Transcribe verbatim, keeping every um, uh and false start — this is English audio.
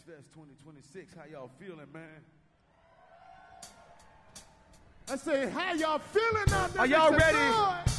Fest twenty twenty-six. How y'all feeling, man? I say, how y'all feeling out there? Are y'all Mister ready? Floyd?